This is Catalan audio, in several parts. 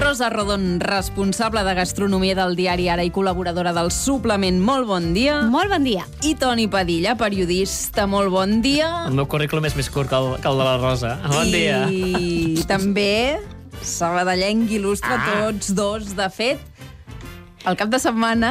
Rosa Rodon, responsable de gastronomia del diari Ara i col·laboradora del suplement. Molt bon dia. Molt bon dia. I Toni Padilla, periodista. Molt bon dia. El meu currículum és més curt que el de la Rosa. Bon dia. I també sabadellenc il·lustra tots dos. De fet, el cap de setmana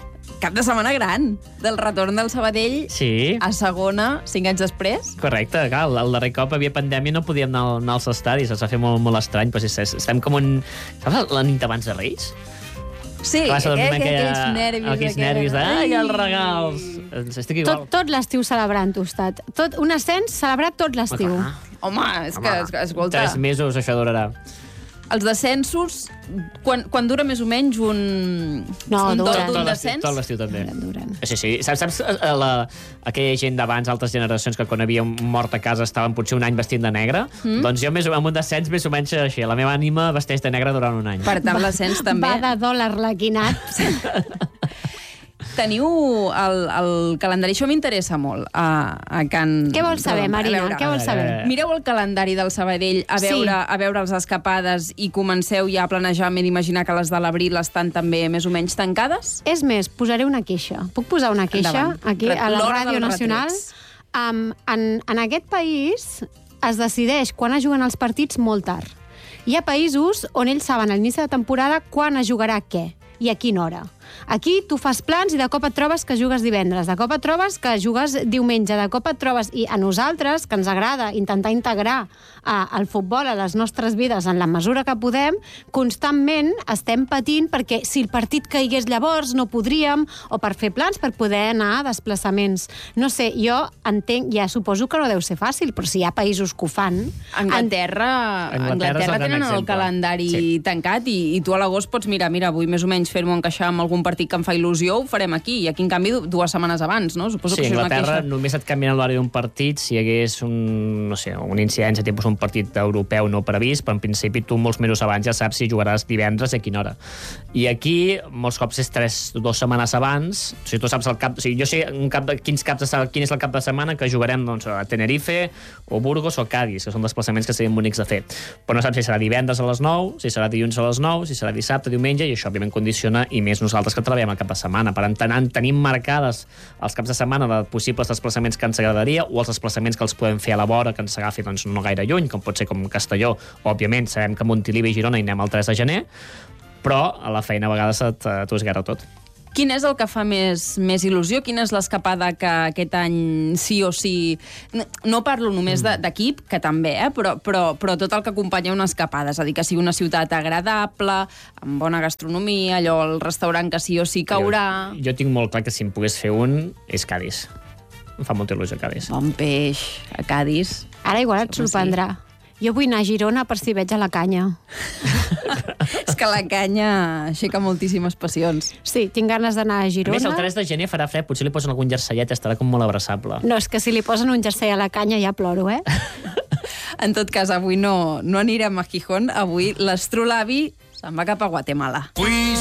gran del retorn del Sabadell a segona, 5 anys després. Correcte, clar, el darrer cop havia pandèmia, no podíem anar als estadis, es va fer molt estrany, però estem com un... Saps la nit abans de Reis? Sí, aquells nervis. Aquells nervis de, ai, els regals. Estic igual. Tot l'estiu celebrant-ho, estat. Un ascens celebrat tot l'estiu. Home, és que, escolta... 3 mesos això durarà. Els descensos, quan dura més o menys un descens? Tot l'estiu també. Sí. Saps aquella gent d'abans, altres generacions, que quan havia mort a casa estaven potser un any vestint de negre? Doncs jo amb un descens més o menys així. La meva ànima vesteix de negre durant un any. Per tant, l'ascens també. Va de dòlar laquinat. Teniu el calendari, això m'interessa molt, a Can... Què vols saber, Marina? Què vols saber? Mireu el calendari del Sabadell a veure les escapades i comenceu ja a planejar, m'he d'imaginar que les de l'abril estan també més o menys tancades? És més, posaré una queixa. Puc posar una queixa aquí a la Ràdio Nacional? En aquest país es decideix quan es juguen els partits molt tard. Hi ha països on ells saben a l'inici de temporada quan es jugarà què i a quina hora. Aquí tu fas plans i de cop et trobes que jugues divendres, de cop et trobes que jugues diumenge, de cop et trobes... I a nosaltres, que ens agrada intentar integrar el futbol a les nostres vides en la mesura que podem, constantment estem patint perquè si el partit caigués llavors no podríem, o per fer plans per poder anar a desplaçaments. No sé, jo entenc, ja suposo que no deu ser fàcil, però si hi ha països que ho fan... Anglaterra tenen el calendari tancat i tu a l'agost pots mirar, avui més o menys fer-m'ho encaixar amb algun partit que em fa il·lusió, ho farem aquí. I aquí, en canvi, 2 setmanes abans, no? Suposo que a Anglaterra només et canvien l'horari d'un partit si hi hagués una incidència, tipus un partit europeu no previst, però en principi tu molts mesos abans ja saps si jugaràs divendres i a quina hora. I aquí, molts cops és 2 setmanes abans. O sigui, tu saps jo sé quin és el cap de setmana que jugarem a Tenerife, o Burgos, o Cádiz, que són desplaçaments que serien bonics de fer. Però no saps si serà divendres a les 9, si serà dilluns a les 9, si serà dissabte, diumenge, i això, òbviament, condiciona, i més nosaltres que treballem al cap de setmana. Per tant, tenim marcades els caps de setmana de possibles desplaçaments que ens agradaria o els desplaçaments que els podem fer a la vora, que ens agafi no gaire lluny, com pot ser com Castelló. Òbviament, sabem que a Montilivi i Girona hi anem el 3 de gener, però a la feina a vegades t'ho esguerra tot. Quin és el que fa més il·lusió? Quina és l'escapada que aquest any sí o sí... No parlo només d'equip, que també, però tot el que acompanya una escapada. És a dir, que sigui una ciutat agradable, amb bona gastronomia, allò, el restaurant que sí o sí caurà... Jo tinc molt clar que si em pogués fer un, és Cádiz. Em fa molta il·lusió, Cádiz. Bon peix, a Cádiz. Ara igual et sorprendrà. Jo vull anar a Girona per si veig a la canya. És que la canya aixeca moltíssimes passions. Sí, tinc ganes d'anar a Girona. A més, el 3 de gener farà fred, potser li posen algun jersellet, estarà com molt abraçable. No, és que si li posen un jersei a la canya ja ploro, En tot cas, avui no anirem a Gijón, avui l'astrolabi se'n va cap a Guatemala.